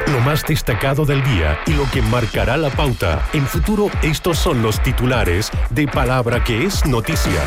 Lo más destacado del día y lo que marcará la pauta. En Futuro, estos son los titulares de Palabra que es noticia.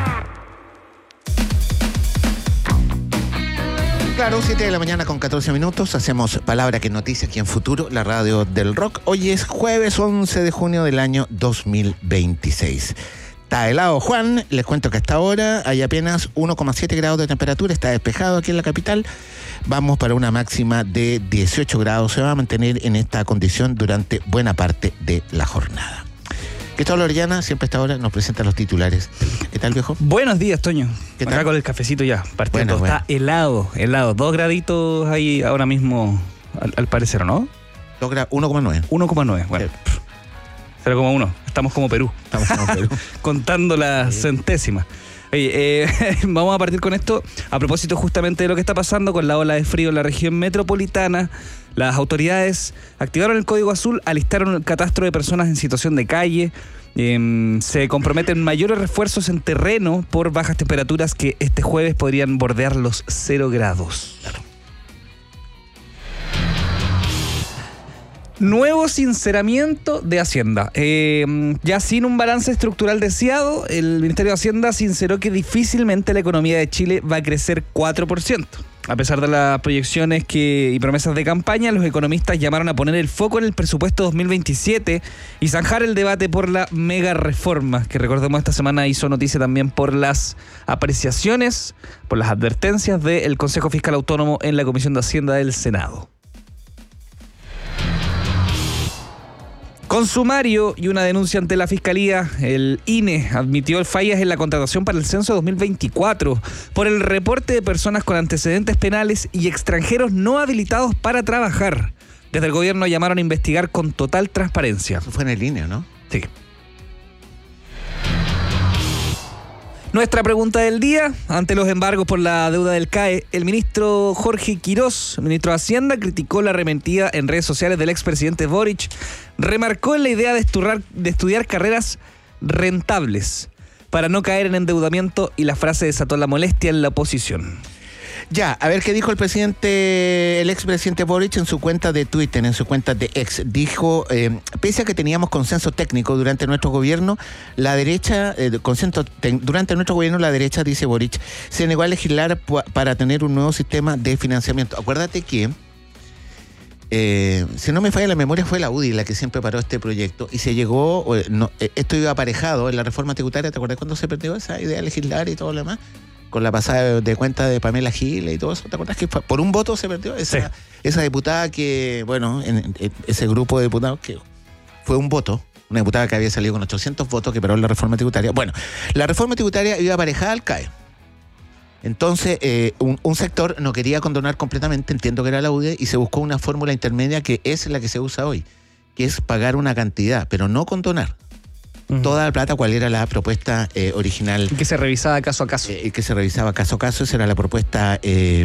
Claro, 7 de la mañana con 14 minutos. Hacemos Palabra que es noticia aquí en Futuro, la radio del rock. Hoy es jueves 11 de junio del año 2026. Está helado, Juan. Les cuento que hasta ahora hay apenas 1,7 grados de temperatura. Está despejado aquí en la capital. Vamos para una máxima de 18 grados. Se va a mantener en esta condición durante buena parte de la jornada. Cristóbal Orellana, siempre a esta hora, nos presenta los titulares. ¿Qué tal, viejo? Buenos días, Toño. ¿Qué tal? Acá con el cafecito ya, partiendo. Bueno. Está helado. 2 graditos ahí ahora mismo, al parecer, ¿no? 1,9. 1,9, bueno. 0,1. Estamos como Perú. Contando la centésima. Oye, vamos a partir con esto. A propósito justamente de lo que está pasando con la ola de frío en la región metropolitana, las autoridades activaron el Código Azul, alistaron el catastro de personas en situación de calle, se comprometen mayores refuerzos en terreno por bajas temperaturas que este jueves podrían bordear los 0 grados. Claro. Nuevo sinceramiento de Hacienda. Ya sin un balance estructural deseado, el Ministerio de Hacienda sinceró que difícilmente la economía de Chile va a crecer 4%. A pesar de las proyecciones y promesas de campaña, los economistas llamaron a poner el foco en el presupuesto 2027 y zanjar el debate por la mega reforma, que recordemos esta semana hizo noticia también por las apreciaciones, por las advertencias del Consejo Fiscal Autónomo en la Comisión de Hacienda del Senado. Con sumario y una denuncia ante la Fiscalía, el INE admitió fallas en la contratación para el censo 2024 por el reporte de personas con antecedentes penales y extranjeros no habilitados para trabajar. Desde el gobierno llamaron a investigar con total transparencia. Eso fue en el INE, ¿no? Sí. Nuestra pregunta del día, ante los embargos por la deuda del CAE, el ministro Jorge Quirós, ministro de Hacienda, criticó la arremetida en redes sociales del expresidente Boric, remarcó en la idea de estudiar carreras rentables para no caer en endeudamiento y la frase desató la molestia en la oposición. Ya, a ver qué dijo el expresidente Boric en su cuenta de Twitter, en su cuenta de X. Dijo, pese a que teníamos consenso técnico durante nuestro gobierno, la derecha, la derecha, dice Boric, se negó a legislar para tener un nuevo sistema de financiamiento. Acuérdate que, si no me falla la memoria, fue la UDI la que siempre paró este proyecto y se llegó, esto iba aparejado en la reforma tributaria. ¿Te acuerdas cuando se perdió esa idea de legislar y todo lo demás? Con la pasada de cuenta de Pamela Giles y todo eso, ¿te acuerdas que por un voto se perdió? Esa diputada que, bueno, en ese grupo de diputados que fue un voto, una diputada que había salido con 800 votos que paró la reforma tributaria. Bueno, la reforma tributaria iba aparejada al CAE. Entonces, un sector no quería condonar completamente, entiendo que era la UDI, y se buscó una fórmula intermedia que es la que se usa hoy, que es pagar una cantidad, pero no condonar toda la plata, cuál era la propuesta original. Y que se revisaba caso a caso. Que se revisaba caso a caso, esa era la propuesta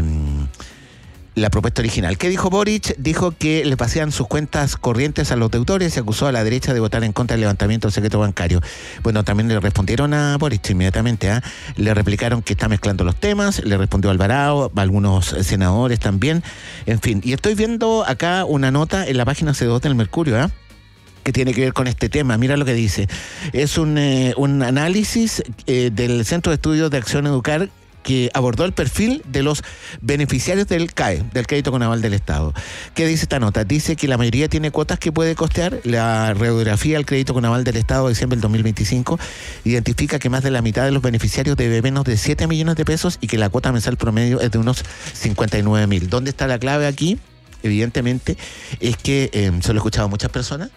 original. ¿Qué dijo Boric? Dijo que le pasean sus cuentas corrientes a los deudores y acusó a la derecha de votar en contra del levantamiento del secreto bancario. Bueno, también le respondieron a Boric inmediatamente, le replicaron que está mezclando los temas, le respondió Alvarado, algunos senadores también, en fin. Y estoy viendo acá una nota en la página C2 del Mercurio, que tiene que ver con este tema. Mira lo que dice. Es un análisis del Centro de Estudios de Acción Educar que abordó el perfil de los beneficiarios del CAE, del Crédito con Aval del Estado. ¿Qué dice esta nota? Dice que la mayoría tiene cuotas que puede costear. La radiografía del Crédito con Aval del Estado de diciembre del 2025 identifica que más de la mitad de los beneficiarios debe menos de 7 millones de pesos y que la cuota mensual promedio es de unos 59.000. ¿Dónde está la clave aquí? Evidentemente es que se lo he escuchado a muchas personas,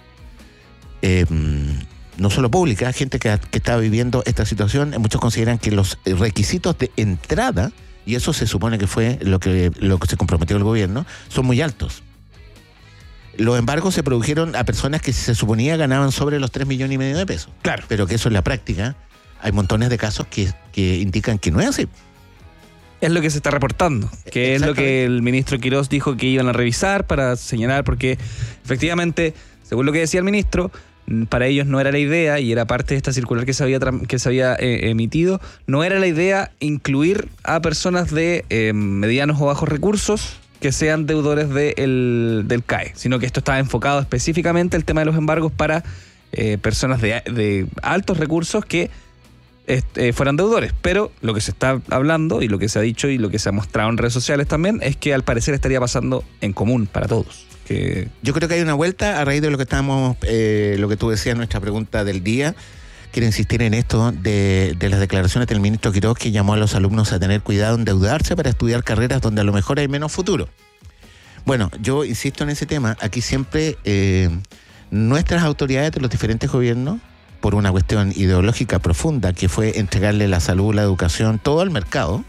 no solo pública, gente que está viviendo esta situación. Muchos consideran que los requisitos de entrada, y eso se supone que fue lo que se comprometió el gobierno, son muy altos. Los embargos se produjeron a personas que se suponía ganaban sobre los 3,5 millones de pesos. Claro. Pero que eso en la práctica hay montones de casos que indican que no es así. Es lo que se está reportando, que es lo que el ministro Quirós dijo que iban a revisar para señalar, porque efectivamente, según lo que decía el ministro, para ellos no era la idea, y era parte de esta circular que se había emitido, no era la idea incluir a personas de medianos o bajos recursos que sean deudores del CAE, sino que esto está enfocado específicamente el tema de los embargos para personas de altos recursos que fueran deudores. Pero lo que se está hablando y lo que se ha dicho y lo que se ha mostrado en redes sociales también es que al parecer estaría pasando en común para todos. Yo creo que hay una vuelta a raíz de lo que estábamos, lo que tú decías en nuestra pregunta del día. Quiero insistir en esto de las declaraciones del ministro Quiroz, que llamó a los alumnos a tener cuidado en endeudarse para estudiar carreras donde a lo mejor hay menos futuro. Bueno, yo insisto en ese tema. Aquí siempre nuestras autoridades de los diferentes gobiernos, por una cuestión ideológica profunda, que fue entregarle la salud, la educación, todo al mercado,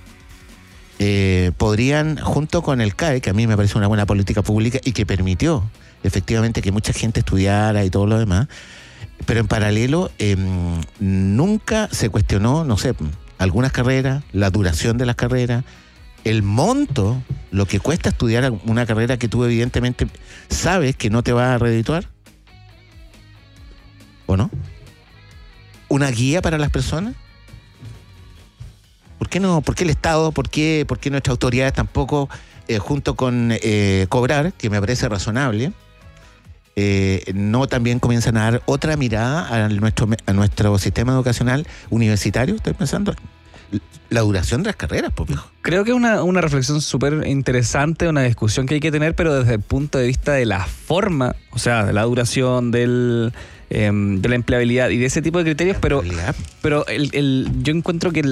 podrían, junto con el CAE, que a mí me parece una buena política pública y que permitió efectivamente que mucha gente estudiara y todo lo demás, pero en paralelo nunca se cuestionó, no sé, algunas carreras, la duración de las carreras, el monto, lo que cuesta estudiar una carrera que tú evidentemente sabes que no te va a redituar, ¿o no? ¿Una guía para las personas? ¿Por qué no? ¿Por qué el Estado? ¿Por qué nuestras autoridades tampoco, junto con cobrar, que me parece razonable, no también comienzan a dar otra mirada a nuestro sistema educacional universitario? Estoy pensando la duración de las carreras, pues, viejo. Creo que es una reflexión súper interesante, una discusión que hay que tener, pero desde el punto de vista de la forma, o sea, de la duración, de la empleabilidad y de ese tipo de criterios, pero yo encuentro que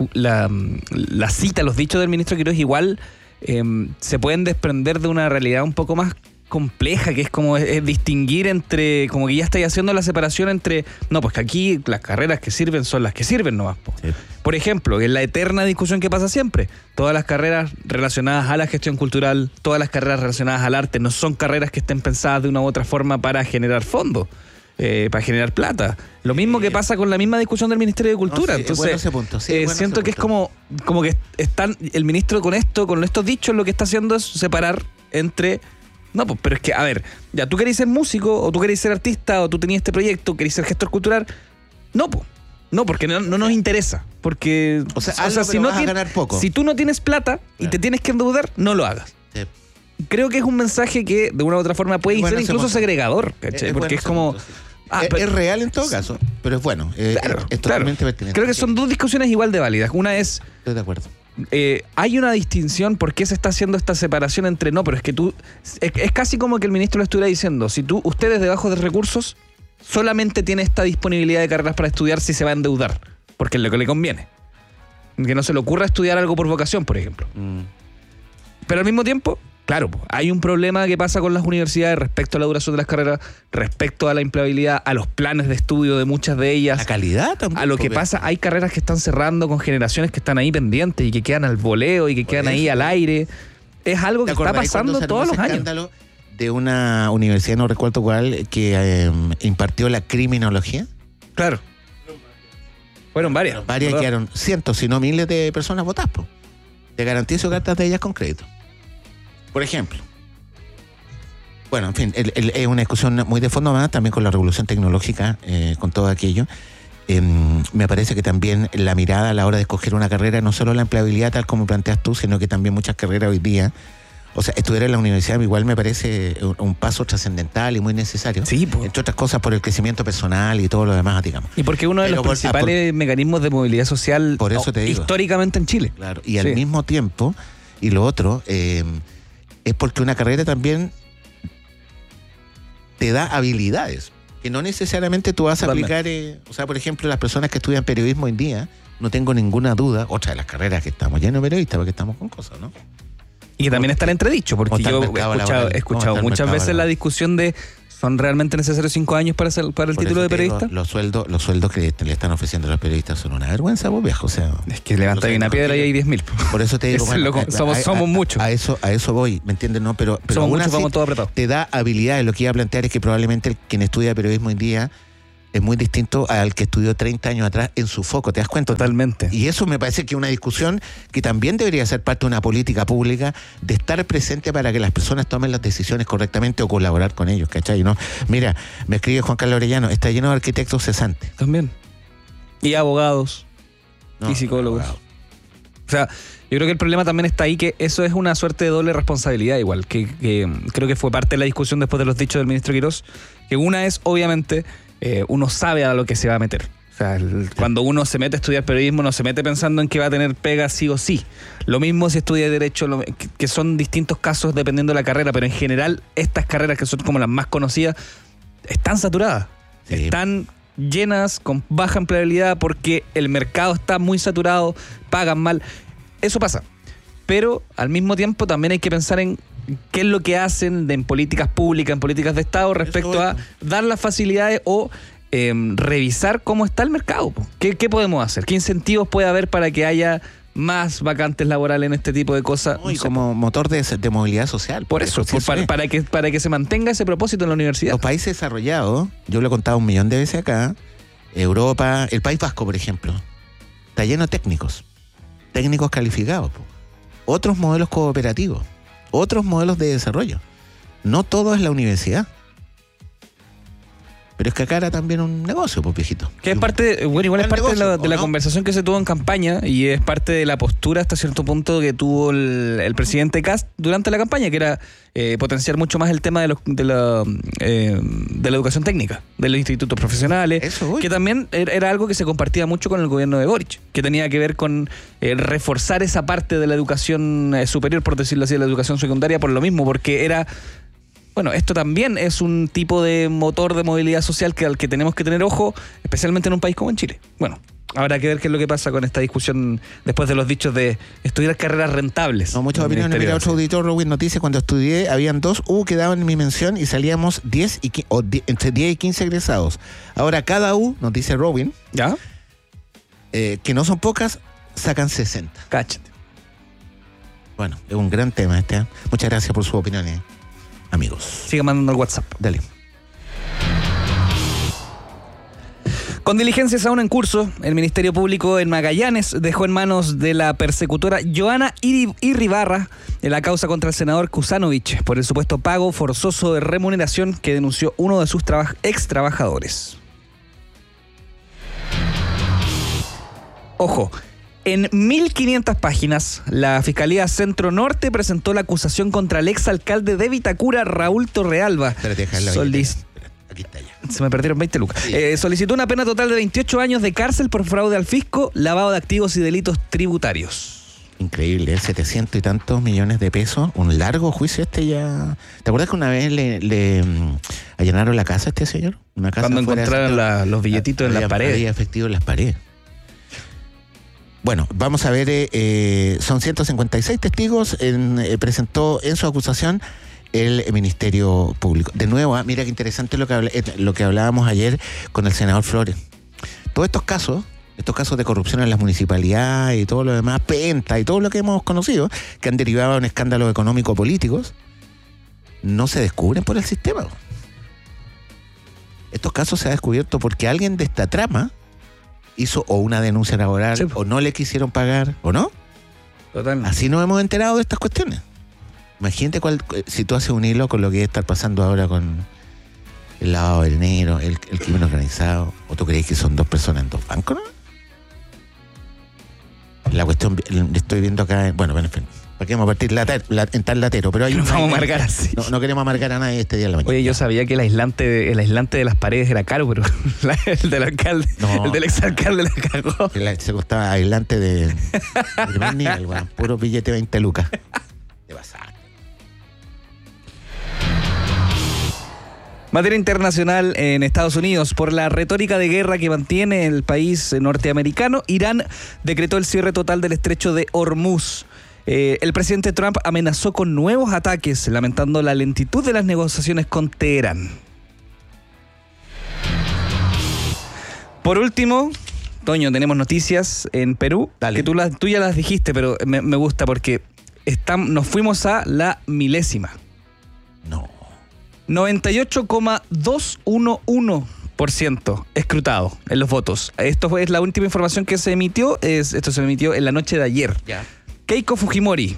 la cita, los dichos del ministro Quiroz igual se pueden desprender de una realidad un poco más compleja, que es como es distinguir entre, como que ya estáis haciendo la separación entre, no, pues que aquí las carreras que sirven son las que sirven nomás. Sí. Por ejemplo, es la eterna discusión que pasa siempre. Todas las carreras relacionadas a la gestión cultural, todas las carreras relacionadas al arte, no son carreras que estén pensadas de una u otra forma para generar fondos. Para generar plata. Lo mismo que pasa con la misma discusión del Ministerio de Cultura. No, sí, entonces, bueno ese punto, sí, bueno siento que punto. Es como que están el ministro con estos dichos, lo que está haciendo es separar entre... No, pues, pero es que, a ver, ya tú querés ser músico, o tú querés ser artista, o tú tenías este proyecto, querés ser gestor cultural. No, pues. No, porque no nos interesa. Porque, o sea si no vas a ganar poco. Si tú no tienes plata y te tienes que endeudar, no lo hagas. Sí. Creo que es un mensaje que de una u otra forma puede ser incluso segregador, ¿cachai? Porque es como... Punto, sí. Es real en todo caso, pero es bueno. Claro, es totalmente pertinente. Creo que son dos discusiones igual de válidas. Una es... Estoy de acuerdo. Hay una distinción, ¿por qué se está haciendo esta separación entre no? Pero es que tú... Es casi como que el ministro le estuviera diciendo, si ustedes de bajos de recursos, solamente tiene esta disponibilidad de carreras para estudiar si se va a endeudar, porque es lo que le conviene. Que no se le ocurra estudiar algo por vocación, por ejemplo. Pero al mismo tiempo... Claro, hay un problema que pasa con las universidades respecto a la duración de las carreras, respecto a la empleabilidad, a los planes de estudio de muchas de ellas. La calidad también. A lo que pasa, hay carreras que están cerrando con generaciones que están ahí pendientes y que quedan al voleo y que quedan ahí al aire. Es algo que está pasando todos los años. De una universidad, no recuerdo cuál, que impartió la criminología. Claro. Fueron varias. Varias, quedaron cientos, si no miles de personas votadas. Te garantizo cartas de ellas con crédito. Por ejemplo. Bueno, en fin, es una discusión muy de fondo, más también con la revolución tecnológica, con todo aquello. Me parece que también la mirada a la hora de escoger una carrera, no solo la empleabilidad tal como planteas tú, sino que también muchas carreras hoy día, o sea, estudiar en la universidad igual me parece un paso trascendental y muy necesario. Sí, pues. Entre otras cosas por el crecimiento personal y todo lo demás, digamos. Y porque uno de los principales mecanismos de movilidad social por eso te digo, históricamente en Chile. Claro, y al mismo tiempo, y lo otro... es porque una carrera también te da habilidades que no necesariamente tú vas a aplicar. O sea, por ejemplo, las personas que estudian periodismo hoy en día, no tengo ninguna duda, otra de las carreras que estamos llenos de periodistas, porque estamos con cosas, ¿no? Y que también están entredicho, porque yo he escuchado muchas veces la discusión de ¿son realmente necesarios 5 años para el título de periodista? Los sueldos que le están ofreciendo a los periodistas son una vergüenza, vos, viejo. O sea, es que levantáis una piedra y hay 10.000. Por eso te digo, somos muchos. A eso voy, ¿me entiendes? No, pero somos muchos, vamos todos apretados. Te da habilidades. Lo que iba a plantear es que probablemente quien estudia periodismo hoy en día es muy distinto al que estudió 30 años atrás en su foco, ¿te das cuenta? Totalmente. Y eso me parece que es una discusión que también debería ser parte de una política pública, de estar presente para que las personas tomen las decisiones correctamente o colaborar con ellos, ¿cachai? ¿No? Mira, me escribe Juan Carlos Orellano, está lleno de arquitectos cesantes. También. Y abogados. Y psicólogos. O sea, yo creo que el problema también está ahí, que eso es una suerte de doble responsabilidad igual, que creo que fue parte de la discusión después de los dichos del ministro Quirós, que una es, obviamente, uno sabe a lo que se va a meter. O sea, cuando uno se mete a estudiar periodismo, no se mete pensando en que va a tener pega sí o sí. Lo mismo si estudia Derecho, que son distintos casos dependiendo de la carrera, pero en general estas carreras que son como las más conocidas, están saturadas. Sí. Están llenas, con baja empleabilidad, porque el mercado está muy saturado, pagan mal. Eso pasa. Pero al mismo tiempo también hay que pensar en qué es lo que hacen en políticas públicas, en políticas de Estado, respecto a dar las facilidades o revisar cómo está el mercado. ¿Qué podemos hacer? ¿Qué incentivos puede haber para que haya más vacantes laborales en este tipo de cosas? No, y como motor de movilidad social. Por eso, para que se mantenga ese propósito en la universidad. Los países desarrollados, yo lo he contado 1.000.000 de veces acá, Europa, el País Vasco, por ejemplo, está lleno de técnicos calificados, otros modelos cooperativos, otros modelos de desarrollo. No todo es la universidad. Pero es que acá era también un negocio, pues, viejito. Que es parte, bueno, igual es parte de la conversación que se tuvo en campaña, y es parte de la postura hasta cierto punto que tuvo el presidente Kast durante la campaña, que era potenciar mucho más el tema de la educación técnica, de los institutos profesionales. Eso, que también era algo que se compartía mucho con el gobierno de Boric, que tenía que ver con reforzar esa parte de la educación superior, por decirlo así, de la educación secundaria, por lo mismo, porque era... Bueno, esto también es un tipo de motor de movilidad social al que tenemos que tener ojo, especialmente en un país como en Chile. Bueno, habrá que ver qué es lo que pasa con esta discusión después de los dichos de estudiar carreras rentables. No, muchas opiniones. Mira, otro auditor, Robin Noticias, cuando estudié, habían 2 U que daban en mi mención y salíamos entre 10 y 15 egresados. Ahora cada U, nos dice Robin, ¿ya? Que no son pocas, sacan 60. Cáchate. Bueno, es un gran tema este. Muchas gracias por sus opiniones, amigos. Siga mandando el WhatsApp. Dale. Con diligencias aún en curso, el Ministerio Público en Magallanes dejó en manos de la persecutora Joana Irribarra la causa contra el senador Kusanovich por el supuesto pago forzoso de remuneración que denunció uno de sus ex trabajadores. Ojo. En 1.500 páginas, la Fiscalía Centro Norte presentó la acusación contra el exalcalde de Vitacura, Raúl Torrealba. Espérate, aquí está ya. Se me perdieron 20 lucas. Sí. Solicitó una pena total de 28 años de cárcel por fraude al fisco, lavado de activos y delitos tributarios. Increíble, 700 y tantos millones de pesos. Un largo juicio ya. ¿Te acuerdas que una vez le allanaron la casa a este señor? Una casa cuando encontraron los billetitos en las paredes. Había efectivo en las paredes. Bueno, vamos a ver, son 156 testigos, presentó en su acusación el Ministerio Público. De nuevo, mira qué interesante lo que hablábamos ayer con el senador Flores. Todos estos casos de corrupción en las municipalidades y todo lo demás, Penta y todo lo que hemos conocido, que han derivado en escándalos económico-políticos, no se descubren por el sistema. Estos casos se han descubierto porque alguien de esta trama hizo o una denuncia laboral, sí, o no le quisieron pagar, ¿o no? Totalmente. Así nos hemos enterado de estas cuestiones. Imagínate si tú haces un hilo con lo que está pasando ahora con el lavado del dinero, el crimen organizado, o tú crees que son 2 personas en 2 bancos, ¿no? La cuestión, estoy viendo acá, bueno, en fin, ¿para qué vamos a partir en tal latero? Pero no vamos a amargar así. No queremos amargar a nadie este día de la mañana. Yo sabía que el aislante de las paredes era caro, pero el del alcalde, el del exalcalde la cagó. Se costaba aislante de primer nivel, bueno, puro billete 20 lucas. Te vas a... Materia internacional en Estados Unidos. Por la retórica de guerra que mantiene el país norteamericano, Irán decretó el cierre total del estrecho de Hormuz. El presidente Trump amenazó con nuevos ataques, lamentando la lentitud de las negociaciones con Teherán. Por último, Toño, tenemos noticias en Perú. Dale. Que tú ya las dijiste, pero me gusta porque nos fuimos a la milésima. No. 98,211% escrutado en los votos. Esto es la última información que se emitió. Esto se emitió en la noche de ayer. Ya. Keiko Fujimori,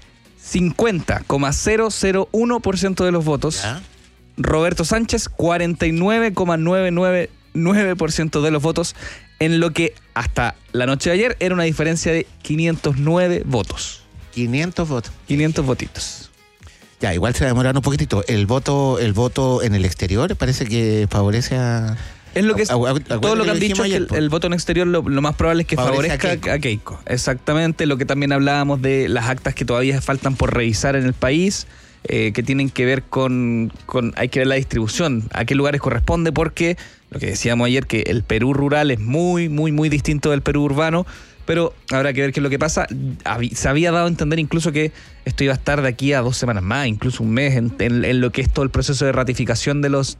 50,001% de los votos. Ya. Roberto Sánchez, 49,999% de los votos. en lo que hasta la noche de ayer era una diferencia de 509 votos. 500 votos. 500 votitos. Ya, igual se va a demorar un poquitito. El voto en el exterior parece que favorece a... Es lo que todo lo que han dicho es que el voto en exterior lo más probable es que favorezca a Keiko. Exactamente, lo que también hablábamos de las actas que todavía faltan por revisar en el país, que tienen que ver con hay que ver la distribución, a qué lugares corresponde, porque lo que decíamos ayer, que el Perú rural es muy, muy, muy distinto del Perú urbano, pero habrá que ver qué es lo que pasa. Se había dado a entender incluso que esto iba a estar de aquí a 2 semanas más, incluso un mes, en lo que es todo el proceso de ratificación de los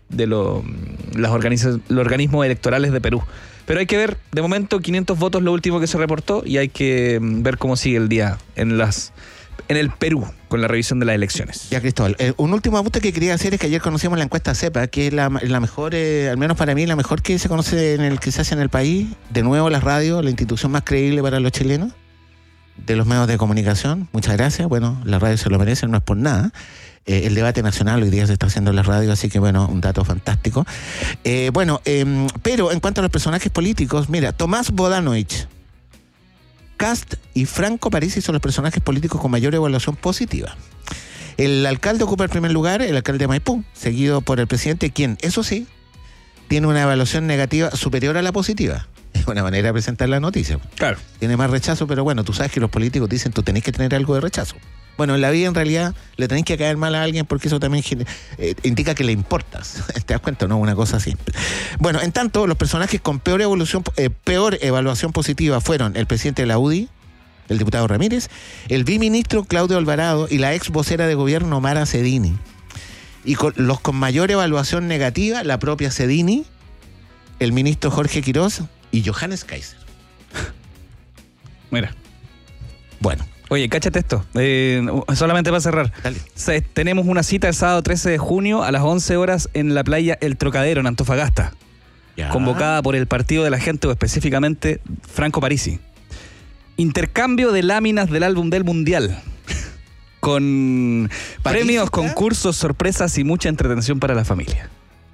organismos electorales de Perú. Pero hay que ver, de momento 500 votos lo último que se reportó, y hay que ver cómo sigue el día en el Perú con la revisión de las elecciones. Ya, Cristóbal, un último apunte que quería hacer es que ayer conocimos la encuesta CEPA, que es la mejor, al menos para mí, la mejor que se conoce que se hace en el país. De nuevo, la radio, la institución más creíble para los chilenos, de los medios de comunicación. Muchas gracias. Bueno, la radio se lo merece, no es por nada. El debate nacional hoy día se está haciendo en la radio, así que bueno, un dato fantástico. Pero en cuanto a los personajes políticos, mira, Tomás Bodanovich, Kast y Franco Parisi son los personajes políticos con mayor evaluación positiva. El alcalde ocupa el primer lugar, el alcalde de Maipú, seguido por el presidente, quien, eso sí, tiene una evaluación negativa superior a la positiva. Es una manera de presentar la noticia. Claro. Tiene más rechazo, pero bueno, tú sabes que los políticos dicen tú tenés que tener algo de rechazo. Bueno, en la vida en realidad le tenés que caer mal a alguien porque eso también indica que le importas. ¿Te das cuenta? No, una cosa así. Bueno, en tanto, los personajes con peor evaluación positiva fueron el presidente de la UDI, el diputado Ramírez, el biministro Claudio Alvarado y la ex vocera de gobierno Mara Cedini. Y los con mayor evaluación negativa, la propia Cedini, el ministro Jorge Quirós y Johannes Kaiser. Mira. Bueno. Oye, cáchate esto, solamente para cerrar. Dale. Tenemos una cita el sábado 13 de junio a las 11 horas en la playa El Trocadero, en Antofagasta. Ya. Convocada por el Partido de la Gente, o específicamente Franco Parisi. Intercambio de láminas del álbum del Mundial. Con premios, concursos, sorpresas y mucha entretención para la familia.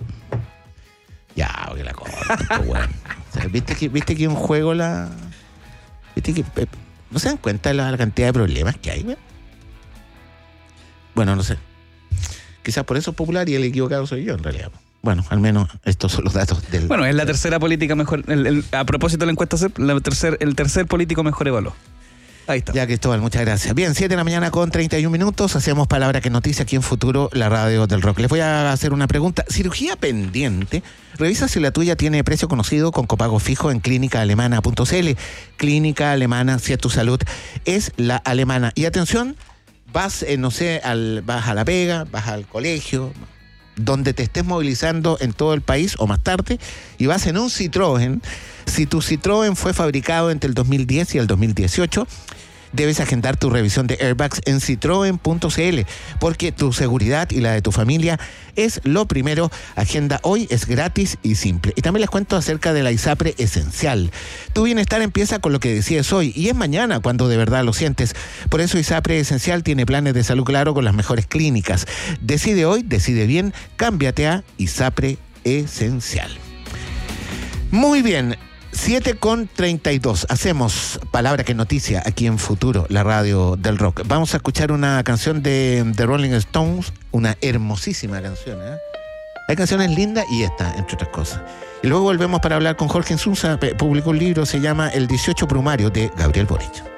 Ya, que la cosa, bueno. O sea, ¿viste que un juego ¿Viste que... ¿No se dan cuenta de la cantidad de problemas que hay, güey? Bueno, no sé. Quizás por eso es popular y el equivocado soy yo, en realidad. Bueno, al menos estos son los datos del... Bueno, es la tercera política mejor... a propósito de la encuesta CEP, el tercer político mejor evaluado. Ahí está. Ya, Cristóbal, muchas gracias. Bien, 7 de la mañana con 31 minutos. Hacemos Palabra que Noticia aquí en Futuro, la radio del rock. Les voy a hacer una pregunta. Cirugía pendiente. Revisa si la tuya tiene precio conocido con copago fijo en clínicaalemana.cl. Clínica Alemana, si es tu salud, es la alemana. Y atención, vas, vas a la pega, vas al colegio, donde te estés movilizando en todo el país o más tarde, y vas en un Citroën. Si tu Citroën fue fabricado entre el 2010 y el 2018, debes agendar tu revisión de airbags en citroen.cl, porque tu seguridad y la de tu familia es lo primero. Agenda hoy, es gratis y simple. Y también les cuento acerca de la ISAPRE Esencial. Tu bienestar empieza con lo que decides hoy, y es mañana cuando de verdad lo sientes. Por eso ISAPRE Esencial tiene planes de salud claro con las mejores clínicas. Decide hoy, decide bien, cámbiate a ISAPRE Esencial. Muy bien. 7:32. Hacemos Palabra que Noticia aquí en Futuro, la radio del rock. Vamos a escuchar una canción de The Rolling Stones, una hermosísima canción, ¿eh? Hay canciones lindas y esta, entre otras cosas. Y luego volvemos para hablar con Jorge Insunza. Publicó un libro, se llama El 18 Brumario, de Gabriel Boric.